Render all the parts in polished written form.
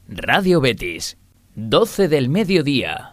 Radio Betis, 12 del mediodía.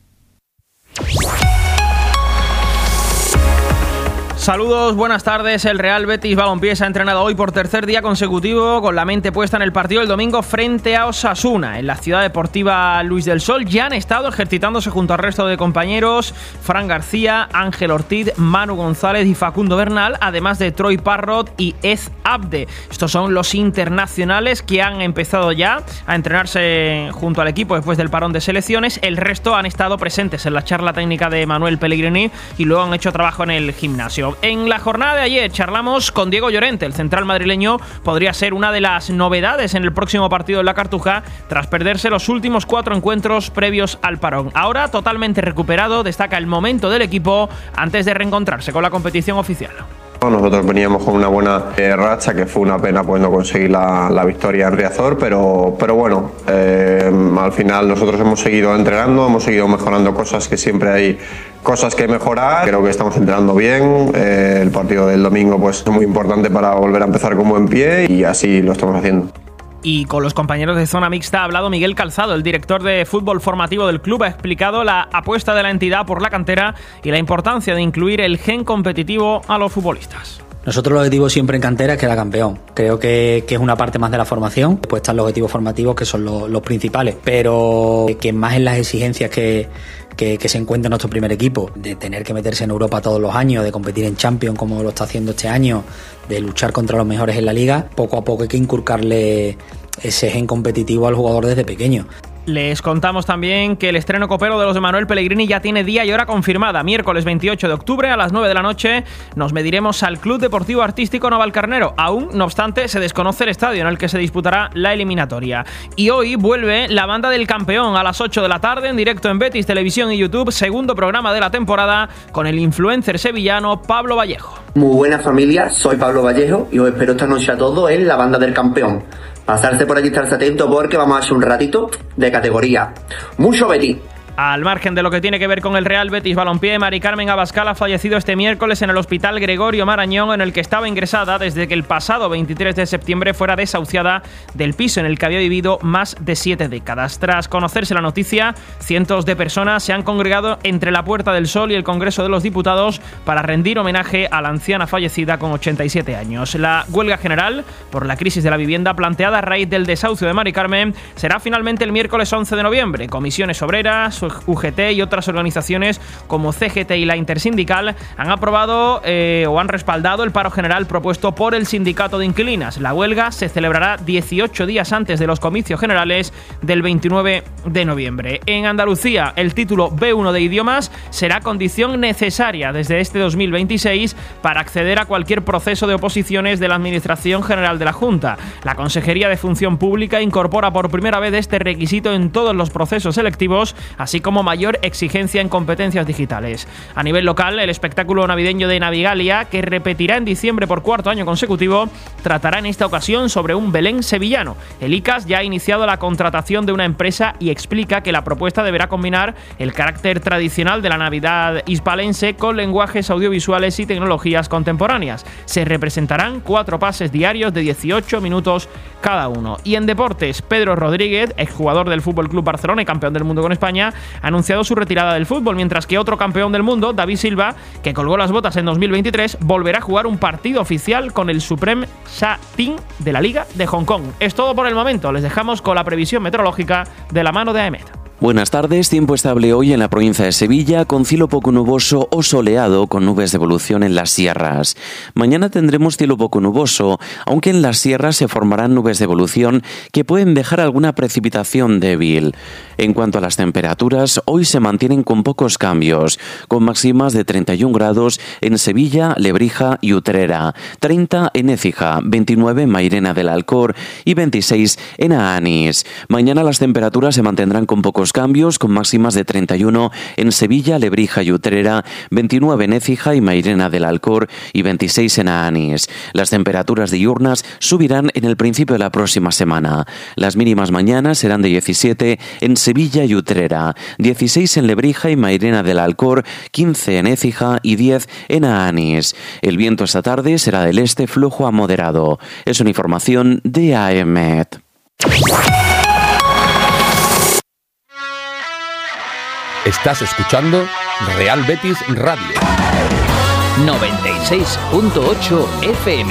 Saludos, buenas tardes. El Real Betis Balompié se ha entrenado hoy por tercer día consecutivo con la mente puesta en el partido del domingo frente a Osasuna. En la ciudad deportiva Luis del Sol ya han estado ejercitándose junto al resto de compañeros Fran García, Ángel Ortiz, Manu González y Facundo Bernal, además de Troy Parrott y Ez Abde. Estos son los internacionales que han empezado ya a entrenarse junto al equipo después del parón de selecciones. El resto han estado presentes en la charla técnica de Manuel Pellegrini y luego han hecho trabajo en el gimnasio. En la jornada de ayer charlamos con Diego Llorente. El central madrileño podría ser una de las novedades en el próximo partido de la Cartuja tras perderse los últimos 4 encuentros previos al parón. Ahora totalmente recuperado, destaca el momento del equipo antes de reencontrarse con la competición oficial. Nosotros veníamos con una buena racha, que fue una pena pues no conseguir la victoria en Riazor, pero bueno, al final nosotros hemos seguido entrenando, hemos seguido mejorando cosas, que siempre hay cosas que mejorar. Creo que estamos entrenando bien, el partido del domingo pues es muy importante para volver a empezar con buen pie y así lo estamos haciendo. Y con los compañeros de zona mixta ha hablado Miguel Calzado, el director de fútbol formativo del club. Ha explicado la apuesta de la entidad por la cantera y la importancia de incluir el gen competitivo a los futbolistas. Nosotros el objetivo siempre en cantera es quedar campeón. Creo que es una parte más de la formación. Después están los objetivos formativos, que son los principales, pero que más en las exigencias que se encuentra nuestro primer equipo, de tener que meterse en Europa todos los años, de competir en Champions como lo está haciendo este año, de luchar contra los mejores en la liga. Poco a poco hay que inculcarle ese gen competitivo al jugador desde pequeño. Les contamos también que el estreno copero de los de Manuel Pellegrini ya tiene día y hora confirmada. Miércoles 28 de octubre a las 9 de la noche nos mediremos al Club Deportivo Artístico Navalcarnero. Aún, no obstante, se desconoce el estadio en el que se disputará la eliminatoria. Y hoy vuelve la banda del campeón a las 8 de la tarde en directo en Betis Televisión y YouTube. Segundo programa de la temporada con el influencer sevillano Pablo Vallejo. Muy buena familia, soy Pablo Vallejo y os espero esta noche a todos en la banda del campeón. Pasarse por allí, estarse atento porque vamos a hacer un ratito de categoría. ¡Mucho Betis! Al margen de lo que tiene que ver con el Real Betis Balompié, Mari Carmen Abascal ha fallecido este miércoles en el Hospital Gregorio Marañón, en el que estaba ingresada desde que el pasado 23 de septiembre fuera desahuciada del piso en el que había vivido más de 7 décadas. Tras conocerse la noticia, cientos de personas se han congregado entre la Puerta del Sol y el Congreso de los Diputados para rendir homenaje a la anciana fallecida con 87 años. La huelga general por la crisis de la vivienda planteada a raíz del desahucio de Mari Carmen será finalmente el miércoles 11 de noviembre. Comisiones obreras, UGT y otras organizaciones como CGT y la Intersindical han aprobado o han respaldado el paro general propuesto por el Sindicato de Inquilinas. La huelga se celebrará 18 días antes de los comicios generales del 29 de noviembre. En Andalucía, el título B1 de idiomas será condición necesaria desde este 2026 para acceder a cualquier proceso de oposiciones de la Administración General de la Junta. La Consejería de Función Pública incorpora por primera vez este requisito en todos los procesos selectivos, así como mayor exigencia en competencias digitales. A nivel local, el espectáculo navideño de Navigalia, que repetirá en diciembre por cuarto año consecutivo, tratará en esta ocasión sobre un Belén sevillano. El ICAS ya ha iniciado la contratación de una empresa y explica que la propuesta deberá combinar el carácter tradicional de la Navidad hispalense con lenguajes audiovisuales y tecnologías contemporáneas. Se representarán 4 pases diarios de 18 minutos cada uno. Y en deportes, Pedro Rodríguez, exjugador del FC Barcelona y campeón del mundo con España, ha anunciado su retirada del fútbol, mientras que otro campeón del mundo, David Silva, que colgó las botas en 2023, volverá a jugar un partido oficial con el Supreme Sha Tin de la Liga de Hong Kong. Es todo por el momento, les dejamos con la previsión meteorológica de la mano de AEMET. Buenas tardes, tiempo estable hoy en la provincia de Sevilla, con cielo poco nuboso o soleado con nubes de evolución en las sierras. Mañana tendremos cielo poco nuboso, aunque en las sierras se formarán nubes de evolución que pueden dejar alguna precipitación débil. En cuanto a las temperaturas, hoy se mantienen con pocos cambios, con máximas de 31 grados en Sevilla, Lebrija y Utrera, 30 en Écija, 29 en Mairena del Alcor y 26 en Aanís. Mañana las temperaturas se mantendrán con pocos cambios, con máximas de 31 en Sevilla, Lebrija y Utrera, 29 en Écija y Mairena del Alcor y 26 en Aanís. Las temperaturas diurnas subirán en el principio de la próxima semana. Las mínimas mañana serán de 17 en Sevilla y Utrera, 16 en Lebrija y Mairena del Alcor, 15 en Écija y 10 en Aanís. El viento esta tarde será del este flojo a moderado. Es una información de AEMET. Estás escuchando Real Betis Radio 96.8 FM.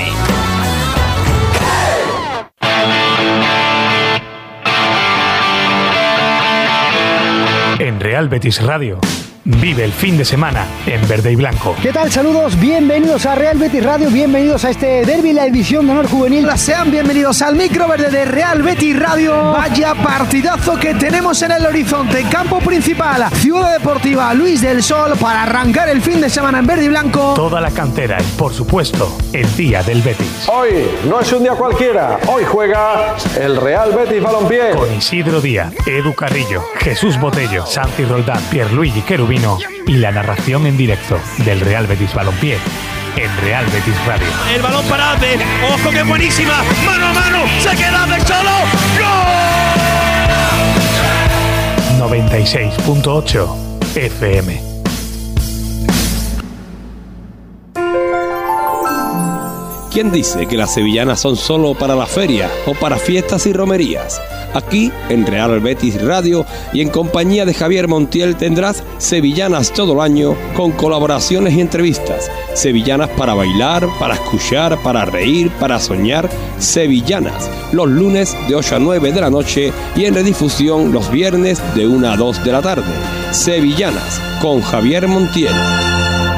En Real Betis Radio, vive el fin de semana en verde y blanco. ¿Qué tal? Saludos, bienvenidos a Real Betis Radio, bienvenidos a este derbi, la edición de honor juvenil. Sean bienvenidos al micro verde de Real Betis Radio. Vaya partidazo que tenemos en el horizonte. Campo principal, Ciudad Deportiva Luis del Sol, para arrancar el fin de semana en verde y blanco. Toda la cantera y, por supuesto, el día del Betis. Hoy no es un día cualquiera, hoy juega el Real Betis Balompié. Con Isidro Díaz, Edu Carrillo, Jesús Botello, Santi Roldán, Pierluigi Cherubini y la narración en directo del Real Betis Balompié en Real Betis Radio. El balón parate, ojo que buenísima, mano a mano, se queda de solo, ¡gol! 96.8 FM. ¿Quién dice que las sevillanas son solo para la feria o para fiestas y romerías? Aquí, en Real Betis Radio y en compañía de Javier Montiel, tendrás sevillanas todo el año con colaboraciones y entrevistas. Sevillanas para bailar, para escuchar, para reír, para soñar. Sevillanas, los lunes de 8 a 9 de la noche y en redifusión los viernes de 1 a 2 de la tarde. Sevillanas, con Javier Montiel.